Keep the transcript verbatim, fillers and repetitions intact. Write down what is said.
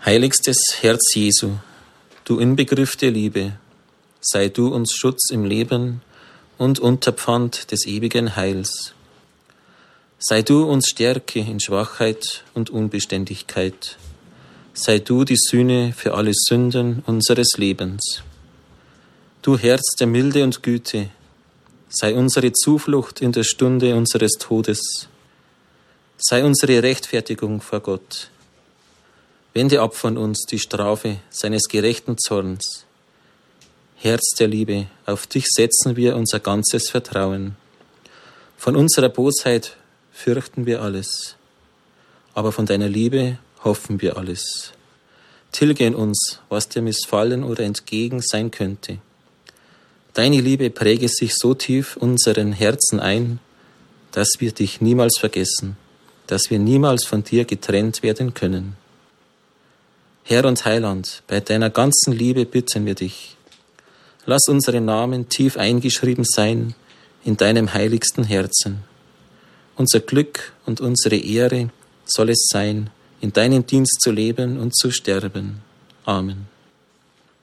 Heiligstes Herz Jesu, du Inbegriff der Liebe, sei du uns Schutz im Leben und Unterpfand des ewigen Heils. Sei du uns Stärke in Schwachheit und Unbeständigkeit. Sei du die Sühne für alle Sünden unseres Lebens. Du Herz der Milde und Güte, sei unsere Zuflucht in der Stunde unseres Todes. Sei unsere Rechtfertigung vor Gott. Wende ab von uns die Strafe seines gerechten Zorns. Herz der Liebe, auf dich setzen wir unser ganzes Vertrauen. Von unserer Bosheit fürchten wir alles, aber von deiner Liebe hoffen wir alles. Tilge in uns, was dir missfallen oder entgegen sein könnte. Deine Liebe präge sich so tief unseren Herzen ein, dass wir dich niemals vergessen, dass wir niemals von dir getrennt werden können. Herr und Heiland, bei deiner ganzen Liebe bitten wir dich. Lass unsere Namen tief eingeschrieben sein in deinem heiligsten Herzen. Unser Glück und unsere Ehre soll es sein, in deinem Dienst zu leben und zu sterben. Amen.